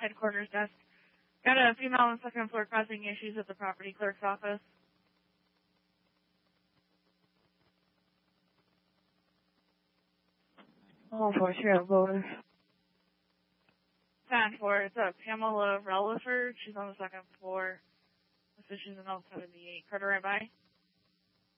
headquarters desk. Got a female on the second floor causing issues at the property clerk's office. Oh, for sure, voters. 10-4, it's a Pamela Relaford. She's on the second floor. This is an L78. Carter right by.